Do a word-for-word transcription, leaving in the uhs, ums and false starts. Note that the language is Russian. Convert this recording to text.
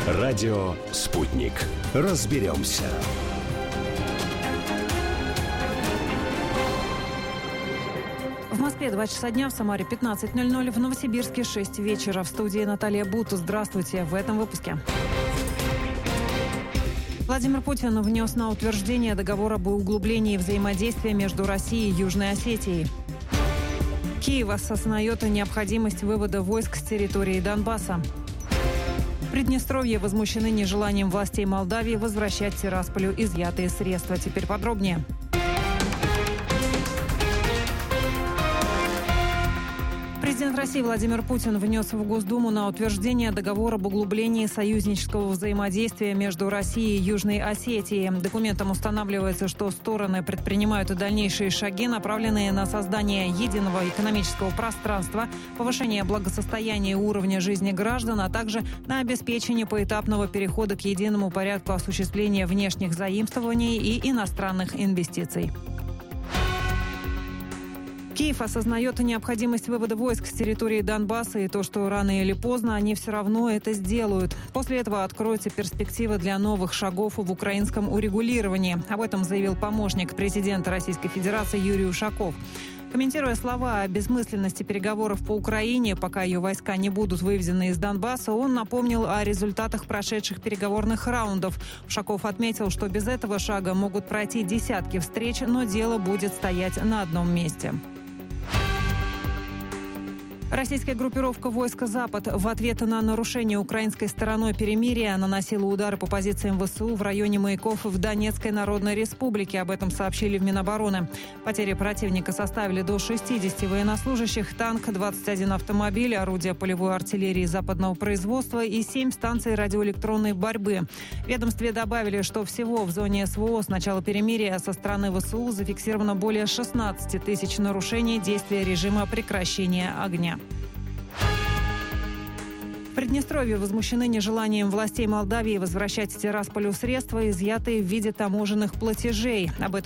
Радио «Спутник». Разберемся. В Москве два часа дня, в Самаре пятнадцать ноль ноль, в Новосибирске шесть вечера. В студии Наталья Бут. Здравствуйте. В этом выпуске. Владимир Путин внес на утверждение договор об углублении взаимодействия между Россией и Южной Осетией. Киев осознает необходимость вывода войск с территории Донбасса. В Приднестровье возмущены нежеланием властей Молдавии возвращать Тирасполю изъятые средства. Теперь подробнее. Президент России Владимир Путин внес в Госдуму на утверждение договор об углублении союзнического взаимодействия между Россией и Южной Осетией. Документом устанавливается, что стороны предпринимают дальнейшие шаги, направленные на создание единого экономического пространства, повышение благосостояния и уровня жизни граждан, а также на обеспечение поэтапного перехода к единому порядку осуществления внешних заимствований и иностранных инвестиций. Киев осознает необходимость вывода войск с территории Донбасса и то, что рано или поздно они все равно это сделают. После этого откроется перспектива для новых шагов в украинском урегулировании. Об этом заявил помощник президента Российской Федерации Юрий Ушаков. Комментируя слова о бессмысленности переговоров по Украине, пока ее войска не будут выведены из Донбасса, он напомнил о результатах прошедших переговорных раундов. Ушаков отметил, что без этого шага могут пройти десятки встреч, но дело будет стоять на одном месте. Российская группировка войска «Запад» в ответ на нарушение украинской стороной перемирия наносила удары по позициям ВСУ в районе маяков в Донецкой Народной Республике. Об этом сообщили в Минобороны. Потери противника составили до шестидесяти военнослужащих, танк, двадцать один автомобиль, орудия полевой артиллерии западного производства и семь станций радиоэлектронной борьбы. В ведомстве добавили, что всего в зоне СВО с начала перемирия со стороны ВСУ зафиксировано более шестнадцати тысяч нарушений действия режима прекращения огня. В Приднестровье возмущены нежеланием властей Молдавии возвращать Тирасполю средства, изъятые в виде таможенных платежей. Об этом